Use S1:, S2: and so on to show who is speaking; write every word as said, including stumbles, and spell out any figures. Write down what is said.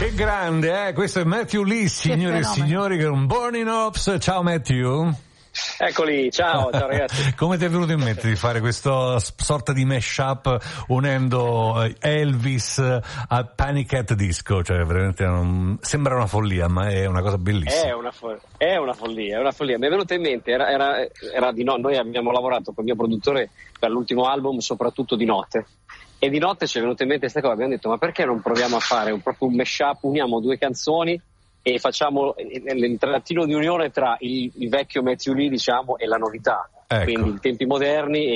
S1: Che grande, eh? Questo è Matthew Lee, signore e signori, che è un Burning Ops. Ciao Matthew.
S2: Eccoli, ciao, ciao ragazzi.
S1: Come ti è venuto in mente di fare questa sorta di mashup unendo Elvis a Panic at Disco? Cioè veramente un... sembra una follia, ma è una cosa bellissima.
S2: È una, fo- è una follia, è una follia. Mi è venuta in mente, era, era, era di no, noi abbiamo lavorato con il mio produttore per l'ultimo album soprattutto di notte. E di notte ci è venuta in mente questa cosa, abbiamo detto ma perché non proviamo a fare un, proprio un mashup, uniamo due canzoni e facciamo il trattino di unione tra il, il vecchio Matthew Lee, diciamo, e la novità, ecco. Quindi i tempi moderni e